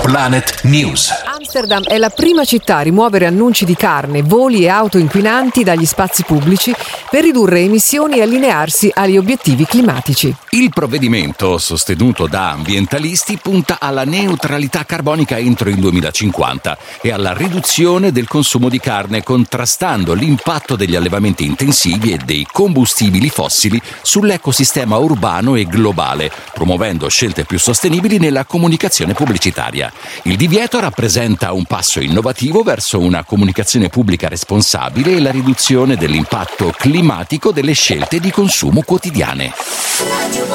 Planet News. Amsterdam è la prima città a rimuovere annunci di carne, voli e auto inquinanti dagli spazi pubblici per ridurre emissioni e allinearsi agli obiettivi climatici. Il provvedimento, sostenuto da ambientalisti, punta alla neutralità carbonica entro il 2050 e alla riduzione del consumo di carne, contrastando l'impatto degli allevamenti intensivi e dei combustibili fossili sull'ecosistema urbano e globale, promuovendo scelte più sostenibili nella comunicazione pubblicitaria. Il divieto rappresenta un passo innovativo verso una comunicazione pubblica responsabile e la riduzione dell'impatto climatico delle scelte di consumo quotidiane.